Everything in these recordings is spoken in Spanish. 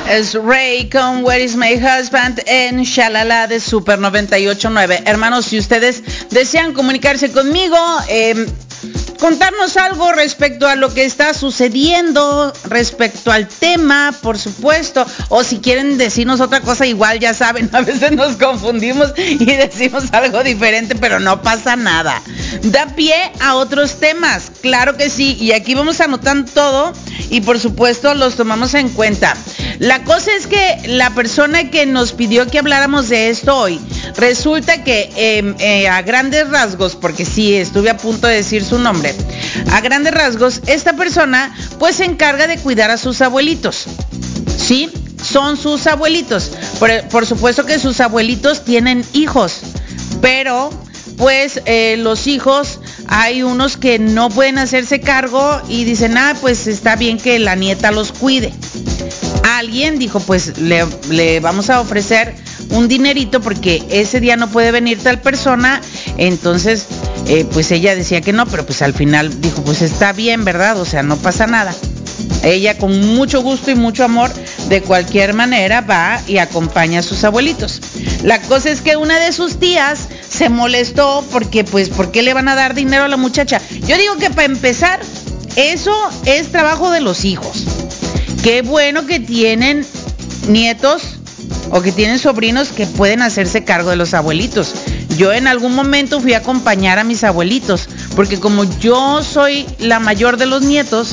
Es Ray con Where is my husband en Shalala de Super 98.9. Hermanos, si ustedes desean comunicarse conmigo, contarnos algo respecto a lo que está sucediendo, respecto al tema, por supuesto, o si quieren decirnos otra cosa, igual ya saben, a veces nos confundimos y decimos algo diferente, pero no pasa nada. Da pie a otros temas, claro que sí, y aquí vamos anotando todo y por supuesto los tomamos en cuenta. La cosa es que la persona que nos pidió que habláramos de esto hoy, resulta que a grandes rasgos, porque sí, estuve a punto de decir su nombre, a grandes rasgos, esta persona pues se encarga de cuidar a sus abuelitos, ¿sí? Son sus abuelitos. Por supuesto que sus abuelitos tienen hijos, pero pues los hijos, hay unos que no pueden hacerse cargo y dicen, pues está bien que la nieta los cuide. Alguien dijo, pues le vamos a ofrecer un dinerito porque ese día no puede venir tal persona. Entonces, pues ella decía que no, pero pues al final dijo, pues está bien, ¿verdad? O sea, no pasa nada. Ella con mucho gusto y mucho amor, de cualquier manera, va y acompaña a sus abuelitos. La cosa es que una de sus tías se molestó porque, pues, ¿por qué le van a dar dinero a la muchacha? Yo digo que para empezar, eso es trabajo de los hijos. Qué bueno que tienen nietos o que tienen sobrinos que pueden hacerse cargo de los abuelitos. Yo en algún momento fui a acompañar a mis abuelitos, porque como yo soy la mayor de los nietos,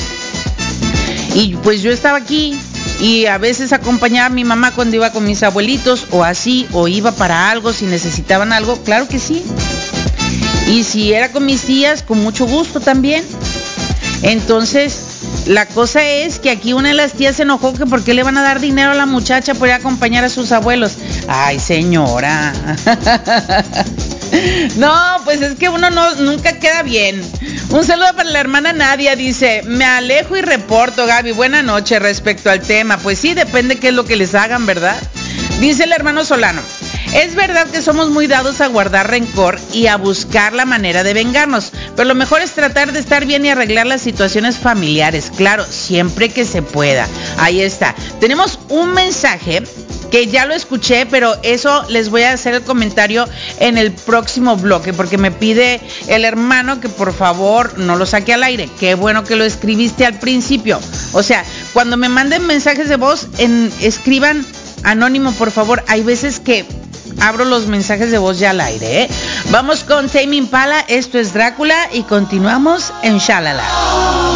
y pues yo estaba aquí y a veces acompañaba a mi mamá cuando iba con mis abuelitos o así, o iba para algo, si necesitaban algo, claro que sí. Y si era con mis tías, con mucho gusto también. Entonces, la cosa es que aquí una de las tías se enojó que por qué le van a dar dinero a la muchacha por ir a acompañar a sus abuelos. Ay, señora. No, pues es que uno nunca queda bien. Un saludo para la hermana Nadia, dice, me alejo y reporto, Gaby, buena noche respecto al tema. Pues sí, depende qué es lo que les hagan, ¿verdad? Dice el hermano Solano, es verdad que somos muy dados a guardar rencor y a buscar la manera de vengarnos, pero lo mejor es tratar de estar bien y arreglar las situaciones familiares, claro, siempre que se pueda. Ahí está. Tenemos un mensaje que ya lo escuché, pero eso les voy a hacer el comentario en el próximo bloque, porque me pide el hermano que por favor no lo saque al aire. Qué bueno que lo escribiste al principio. O sea, cuando me manden mensajes de voz, escriban anónimo, por favor. Hay veces que abro los mensajes de voz ya al aire, ¿eh? Vamos con Tame Impala, esto es Drácula y continuamos en Shalala.